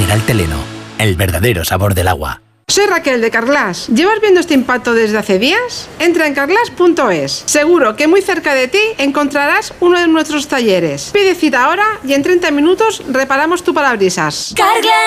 Mineral Teleno, el verdadero sabor del agua. Soy Raquel de Carglass. ¿Llevas viendo este impacto desde hace días? Entra en carglass.es. Seguro que muy cerca de ti encontrarás uno de nuestros talleres. Pide cita ahora y en 30 minutos reparamos tu parabrisas. Carglass